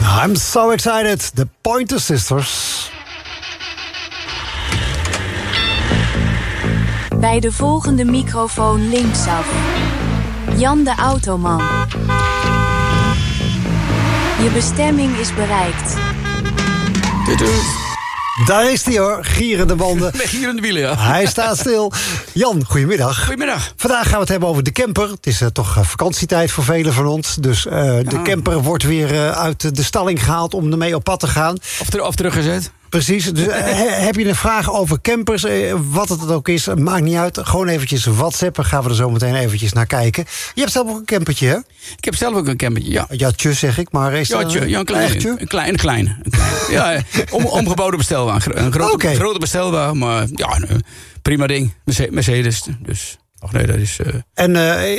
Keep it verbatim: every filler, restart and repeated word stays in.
I'm so excited. The Pointer Sisters. Bij de volgende microfoon linksaf. Jan de Automan. Je bestemming is bereikt. Daar is hij hoor, gierende banden. Met gierende wielen, ja. Hij staat stil. Jan, goedemiddag. Goedemiddag. Vandaag gaan we het hebben over de camper. Het is uh, toch uh, vakantietijd voor velen van ons. Dus uh, ja. de camper wordt weer uh, uit de stalling gehaald om ermee op pad te gaan. Of, ter, of teruggezet. Precies. Dus, uh, heb je een vraag over campers, uh, wat het ook is, maakt niet uit. Gewoon eventjes WhatsAppen, gaan we er zo meteen eventjes naar kijken. Je hebt zelf ook een campertje, hè? Ik heb zelf ook een campertje, ja. Ja, tje zeg ik, maar is ja, dat tje, ja, een klein, echtje? Een klein, een klein. Een klein. Ja, om, omgebouwde bestelwagen. Een grote, okay. grote bestelwagen, maar ja, prima ding. Mercedes, dus... Ach nee, dat is... Uh... En uh,